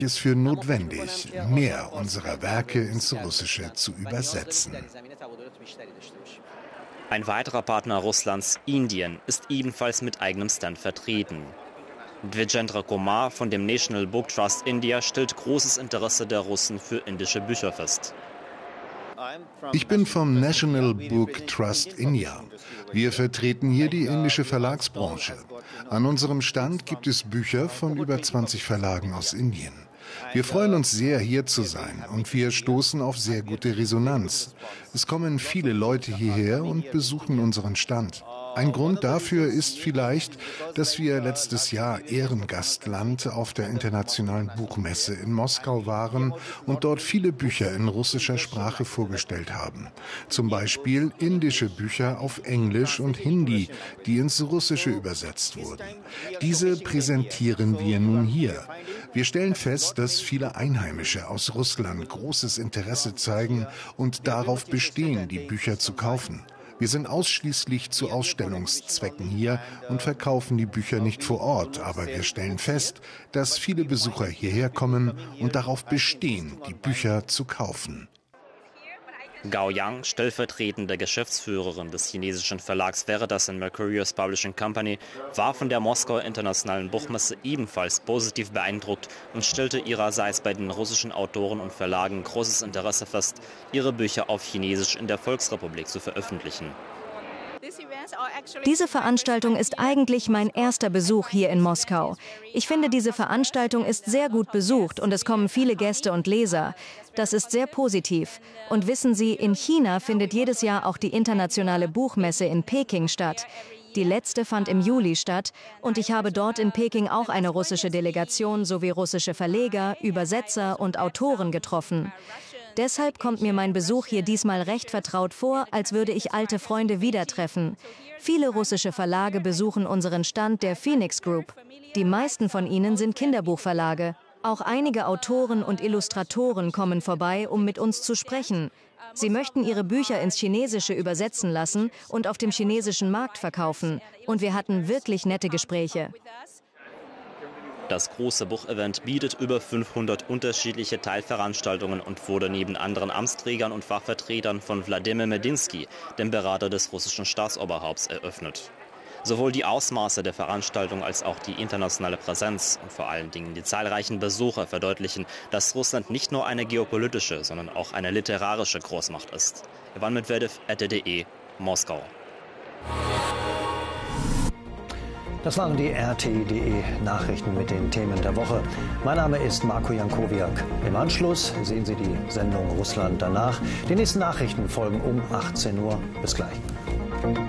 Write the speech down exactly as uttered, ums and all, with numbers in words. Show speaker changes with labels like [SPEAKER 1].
[SPEAKER 1] es für notwendig, mehr unserer Werke ins Russische zu übersetzen.
[SPEAKER 2] Ein weiterer Partner Russlands, Indien, ist ebenfalls mit eigenem Stand vertreten. Dvijendra Kumar von dem National Book Trust India stellt großes Interesse der Russen für indische Bücher fest.
[SPEAKER 1] Ich bin vom National Book Trust India. Wir vertreten hier die indische Verlagsbranche. An unserem Stand gibt es Bücher von über zwanzig Verlagen aus Indien. Wir freuen uns sehr, hier zu sein, und wir stoßen auf sehr gute Resonanz. Es kommen viele Leute hierher und besuchen unseren Stand. Ein Grund dafür ist vielleicht, dass wir letztes Jahr Ehrengastland auf der Internationalen Buchmesse in Moskau waren und dort viele Bücher in russischer Sprache vorgestellt haben. Zum Beispiel indische Bücher auf Englisch und Hindi, die ins Russische übersetzt wurden. Diese präsentieren wir nun hier. Wir stellen fest, dass viele Einheimische aus Russland großes Interesse zeigen und darauf bestehen, die Bücher zu kaufen. Wir sind ausschließlich zu Ausstellungszwecken hier und verkaufen die Bücher nicht vor Ort, aber wir stellen fest, dass viele Besucher hierher kommen und darauf bestehen, die Bücher zu kaufen.
[SPEAKER 2] Gao Yang, stellvertretende Geschäftsführerin des chinesischen Verlags Veritas and Mercurius Publishing Company, war von der Moskauer Internationalen Buchmesse ebenfalls positiv beeindruckt und stellte ihrerseits bei den russischen Autoren und Verlagen großes Interesse fest, ihre Bücher auf Chinesisch in der Volksrepublik zu veröffentlichen.
[SPEAKER 3] Diese Veranstaltung ist eigentlich mein erster Besuch hier in Moskau. Ich finde, diese Veranstaltung ist sehr gut besucht und es kommen viele Gäste und Leser. Das ist sehr positiv. Und wissen Sie, in China findet jedes Jahr auch die internationale Buchmesse in Peking statt. Die letzte fand im Juli statt und ich habe dort in Peking auch eine russische Delegation sowie russische Verleger, Übersetzer und Autoren getroffen. Deshalb kommt mir mein Besuch hier diesmal recht vertraut vor, als würde ich alte Freunde wieder treffen. Viele russische Verlage besuchen unseren Stand der Phoenix Group. Die meisten von ihnen sind Kinderbuchverlage. Auch einige Autoren und Illustratoren kommen vorbei, um mit uns zu sprechen. Sie möchten ihre Bücher ins Chinesische übersetzen lassen und auf dem chinesischen Markt verkaufen. Und wir hatten wirklich nette Gespräche.
[SPEAKER 2] Das große Buchevent bietet über fünfhundert unterschiedliche Teilveranstaltungen und wurde neben anderen Amtsträgern und Fachvertretern von Wladimir Medinsky, dem Berater des russischen Staatsoberhaupts, eröffnet. Sowohl die Ausmaße der Veranstaltung als auch die internationale Präsenz und vor allen Dingen die zahlreichen Besucher verdeutlichen, dass Russland nicht nur eine geopolitische, sondern auch eine literarische Großmacht ist. Ivan Medvedev, R T D E, Moskau.
[SPEAKER 4] Das waren die R T D E Nachrichten mit den Themen der Woche. Mein Name ist Marco Jankowiak. Im Anschluss sehen Sie die Sendung Russland danach. Die nächsten Nachrichten folgen um achtzehn Uhr. Bis gleich.